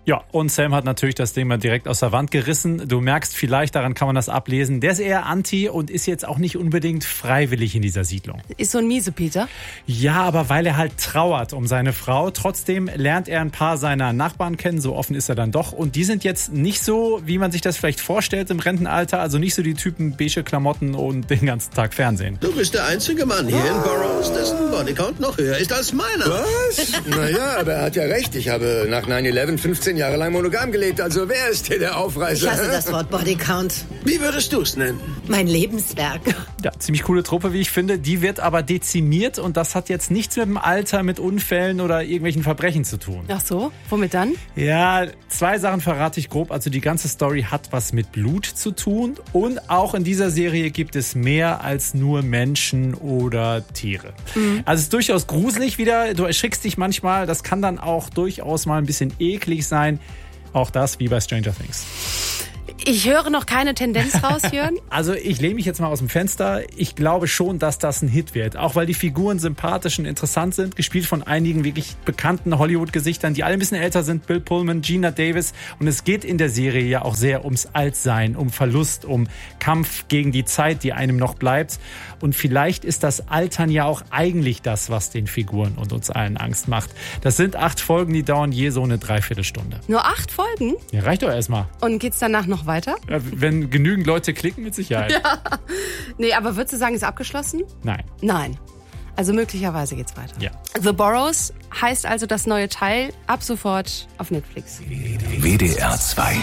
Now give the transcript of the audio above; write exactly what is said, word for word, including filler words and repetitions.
Ja, und Sam hat natürlich das Ding mal direkt aus der Wand gerissen. Du merkst vielleicht, daran kann man das ablesen, der ist eher anti und ist jetzt auch nicht unbedingt freiwillig in dieser Siedlung. Ist so ein Miesepeter? Ja, aber weil er halt trauert um seine Frau. Trotzdem lernt er ein paar seiner Nachbarn kennen, so offen ist er dann doch. Und die sind jetzt nicht so, wie man sich das vielleicht vorstellt im Rentenalter. Also nicht so die Typen beige Klamotten und den ganzen Tag Fernsehen. Du bist der einzige Mann hier in Burroughs, dessen Bodycount noch höher ist als meiner. Was? Naja, aber er hat ja recht. Ich habe nach neun elf fünfzehn Jahre lang monogam gelebt. Also wer ist hier der Aufreißer? Ich hasse das Wort Bodycount. Wie würdest du es nennen? Mein Lebenswerk. Ja, ziemlich coole Truppe, wie ich finde. Die wird aber dezimiert und das hat jetzt nichts mit dem Alter, mit Unfällen oder irgendwelchen Verbrechen zu tun. Ach so, womit dann? Ja, zwei Sachen verrate ich grob. Also die ganze Story hat was mit Blut zu tun und auch in dieser Serie gibt es mehr als nur Menschen oder Tiere. Mhm. Also es ist durchaus gruselig wieder. Du erschrickst dich manchmal. Das kann dann auch durchaus mal ein bisschen eklig sein. Auch das wie bei Stranger Things. Ich höre noch keine Tendenz raus, Jörn. Also ich lehne mich jetzt mal aus dem Fenster. Ich glaube schon, dass das ein Hit wird. Auch weil die Figuren sympathisch und interessant sind. Gespielt von einigen wirklich bekannten Hollywood-Gesichtern, die alle ein bisschen älter sind. Bill Pullman, Gina Davis. Und es geht in der Serie ja auch sehr ums Altsein, um Verlust, um Kampf gegen die Zeit, die einem noch bleibt. Und vielleicht ist das Altern ja auch eigentlich das, was den Figuren und uns allen Angst macht. Das sind acht Folgen, die dauern je so eine Dreiviertelstunde. Nur acht Folgen? Ja, reicht doch erstmal. Und geht's danach noch weiter? Wenn genügend Leute klicken, mit Sicherheit. Ja. Nee, aber würdest du sagen, ist abgeschlossen? Nein. Nein. Also möglicherweise geht's weiter. Ja. The Burroughs heißt also das neue Teil ab sofort auf Netflix. W D R zwei